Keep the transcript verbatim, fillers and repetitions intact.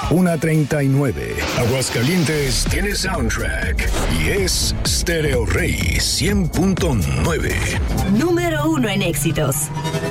una treinta y nueve. Aguascalientes tiene soundtrack y es Stereo Rey cien punto nueve. Número uno en éxitos.